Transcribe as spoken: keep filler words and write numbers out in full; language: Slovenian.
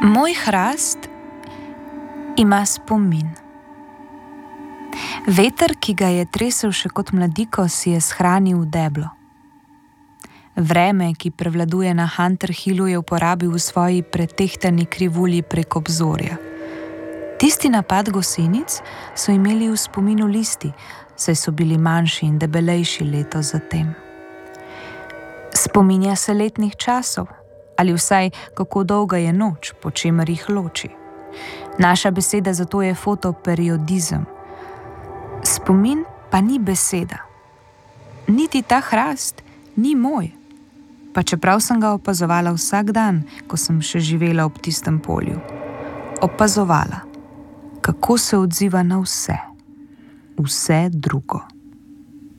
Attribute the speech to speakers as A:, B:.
A: Moj hrast ima spomin. Veter, ki ga je tresel še kot mladiko, si je shranil v deblo. Vreme, ki prevladuje na Hunter Hillu, je uporabil v svoji pretehtani krivulji prek obzorja. Tisti napad gosenic so imeli v spominu listi, saj so bili manjši in debelejši leto zatem. Spominja se letnih časov, ali vsaj kako dolga je noč, po čemer jih loči. Naša beseda za to je fotoperiodizem. Spomin pa ni beseda. Niti ta hrast ni moj, pa čeprav sem ga opazovala vsak dan, ko sem še živela ob tistem polju. Opazovala, kako se odziva na vse, vse drugo.